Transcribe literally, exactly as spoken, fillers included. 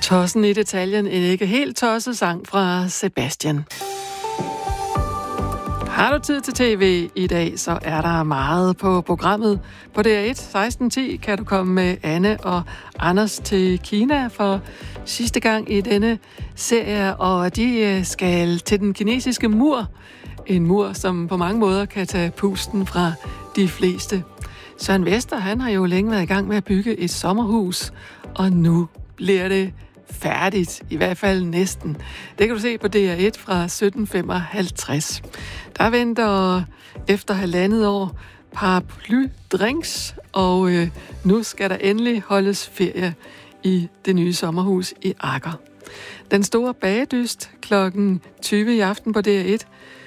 Tossen i detaljen, en ikke helt tosset sang fra Sebastian. Har du tid til tv i dag, så er der meget på programmet. På D R et seksten ti kan du komme med Anne og Anders til Kina for sidste gang i denne serie, og de skal til den kinesiske mur. En mur, som på mange måder kan tage pusten fra de fleste. Søren Vester, han har jo længe været i gang med at bygge et sommerhus, og nu bliver det færdigt, i hvert fald næsten. Det kan du se på D R et fra sytten femoghalvtreds. Der venter efter halvandet år paraplydrinks, og øh, nu skal der endelig holdes ferie i det nye sommerhus i Agger. Den store bagedyst klokken tyve i aften på D R et.